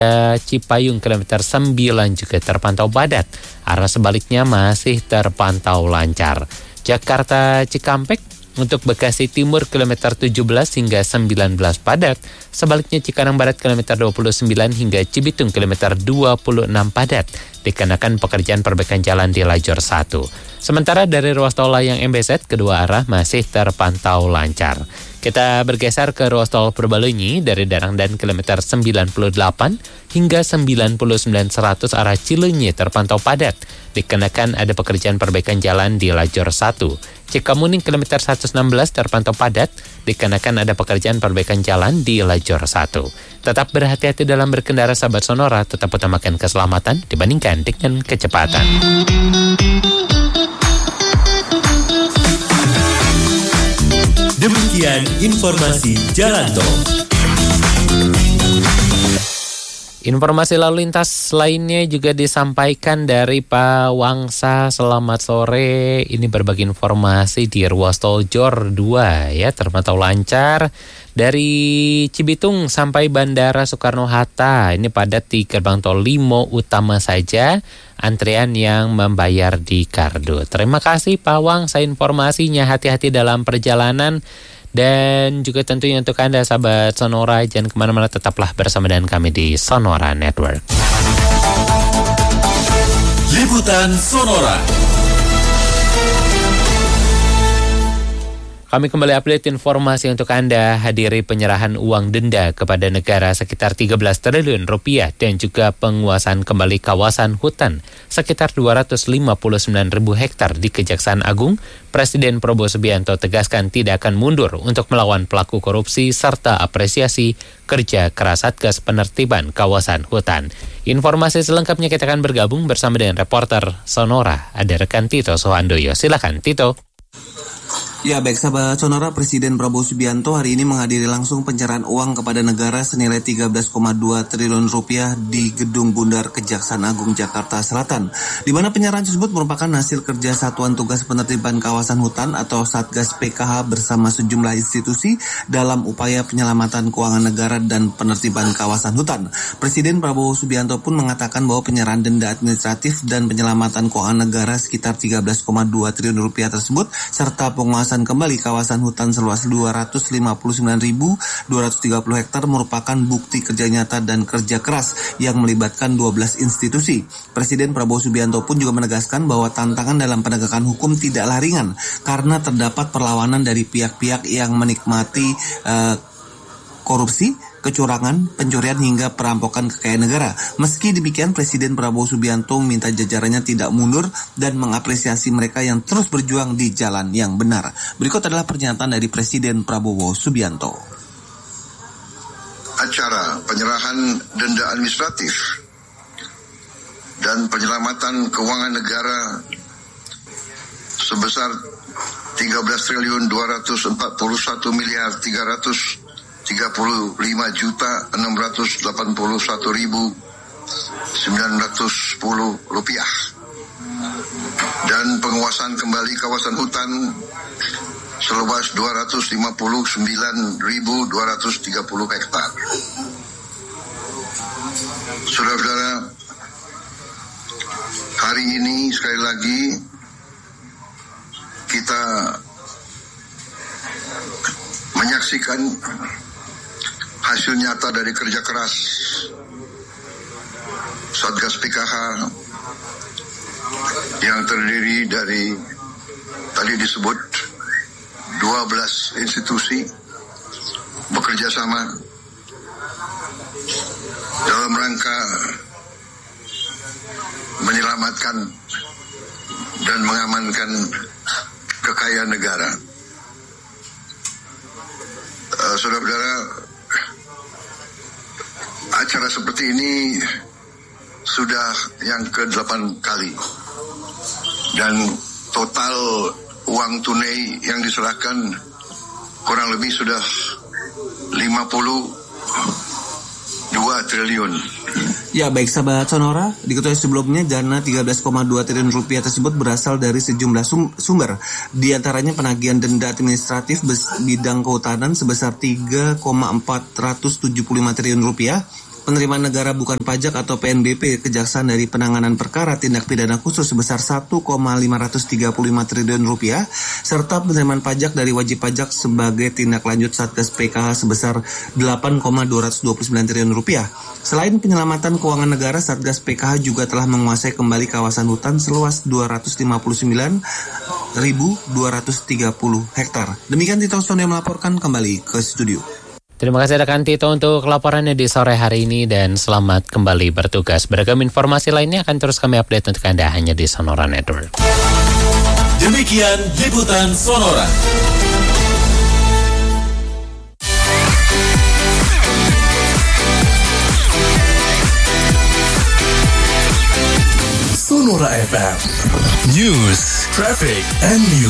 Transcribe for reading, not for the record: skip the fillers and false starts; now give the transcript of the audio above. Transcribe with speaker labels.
Speaker 1: Cipayung kilometer 9 juga terpantau padat. Arah sebaliknya masih terpantau lancar. Jakarta Cikampek untuk Bekasi Timur kilometer 17 hingga 19 padat. Sebaliknya Cikarang Barat kilometer 29 hingga Cibitung kilometer 26 padat dikarenakan pekerjaan perbaikan jalan di lajur 1. Sementara dari ruas tol layang MBZ kedua arah masih terpantau lancar. Kita bergeser ke ruas tol Purbalunyi dari Darangdan kilometer 98 hingga 99-100 arah Cileunyi terpantau padat dikarenakan ada pekerjaan perbaikan jalan di lajur 1. Cikamuning kilometer 116 terpantau padat dikarenakan ada pekerjaan perbaikan jalan di lajur 1. Tetap berhati-hati dalam berkendara sahabat Sonora, tetap utamakan keselamatan dibandingkan dengan kecepatan.
Speaker 2: Demikian informasi Jalan Tol.
Speaker 1: Informasi lalu lintas lainnya juga disampaikan dari Pak Wangsa. Selamat sore. Ini berbagi informasi di ruas tol Jor 2 ya, terpantau lancar dari Cibitung sampai Bandara Soekarno-Hatta. Ini padat di gerbang tol Limo Utama saja. Antrian yang membayar di Kardo. Terima kasih Pak Wangsa informasinya. Hati-hati dalam perjalanan. Dan juga tentunya untuk Anda sahabat Sonora, jangan kemana-mana, tetaplah bersama dengan kami di Sonora Network.
Speaker 2: Liputan Sonora.
Speaker 1: Kami kembali update informasi untuk Anda. Hadiri penyerahan uang denda kepada negara sekitar 13 triliun rupiah dan juga penguasaan kembali kawasan hutan sekitar 259 ribu hektar di Kejaksaan Agung. Presiden Prabowo Subianto tegaskan tidak akan mundur untuk melawan pelaku korupsi serta apresiasi kerja keras Satgas Penertiban Kawasan Hutan. Informasi selengkapnya kita akan bergabung bersama dengan reporter Sonora. Ada rekan Tito Sohandoyo. Silakan Tito.
Speaker 3: Ya, baik sahabat Sonora, Presiden Prabowo Subianto hari ini menghadiri langsung penyerahan uang kepada negara senilai 13,2 triliun rupiah di Gedung Bundar Kejaksaan Agung Jakarta Selatan, di mana penyerahan tersebut merupakan hasil kerja Satuan Tugas Penertiban Kawasan Hutan atau Satgas PKH bersama sejumlah institusi dalam upaya penyelamatan keuangan negara dan penertiban kawasan hutan. Presiden Prabowo Subianto pun mengatakan bahwa penyerahan denda administratif dan penyelamatan keuangan negara sekitar 13,2 triliun rupiah tersebut serta penguasaan kembali kawasan hutan seluas 259.230 hektar merupakan bukti kerja nyata dan kerja keras yang melibatkan 12 institusi. Presiden Prabowo Subianto pun juga menegaskan bahwa tantangan dalam penegakan hukum tidaklah ringan karena terdapat perlawanan dari pihak-pihak yang menikmati korupsi, kecurangan, pencurian hingga perampokan kekayaan negara. Meski demikian, Presiden Prabowo Subianto meminta jajarannya tidak mundur dan mengapresiasi mereka yang terus berjuang di jalan yang benar. Berikut adalah pernyataan dari Presiden Prabowo Subianto.
Speaker 4: Acara penyerahan denda administratif dan penyelamatan keuangan negara sebesar 13.241 miliar 335.681.910 rupiah dan penguasaan kembali kawasan hutan seluas 259.230 hektar. Saudara-saudara, hari ini sekali lagi kita menyaksikan hasil nyata dari kerja keras Satgas PKH yang terdiri dari tadi disebut 12 institusi bekerja sama dalam rangka menyelamatkan dan mengamankan kekayaan negara. Saudara-saudara, acara seperti ini sudah yang ke-8 kali dan total uang tunai yang diserahkan kurang lebih sudah 52 triliun.
Speaker 3: Ya, baik sahabat Sonora, diketahui sebelumnya dana 13,2 triliun rupiah tersebut berasal dari sejumlah sumber. Di antaranya penagihan denda administratif bidang kehutanan sebesar 3,475 triliun rupiah, Penerimaan negara bukan pajak atau PNBP Kejaksaan dari penanganan perkara tindak pidana khusus sebesar 1,535 triliun rupiah, serta penerimaan pajak dari wajib pajak sebagai tindak lanjut Satgas PKH sebesar 8,229 triliun rupiah. Selain penyelamatan keuangan negara, Satgas PKH juga telah menguasai kembali kawasan hutan seluas 259.230 hektar. Demikian Tito Sonde melaporkan, kembali ke studio.
Speaker 1: Terima kasih rekan Tito untuk laporannya di sore hari ini dan selamat kembali bertugas. Beragam informasi lainnya akan terus kami update untuk Anda hanya di Sonora Network.
Speaker 2: Demikian liputan Sonora. Sonora FM News, Traffic, and News.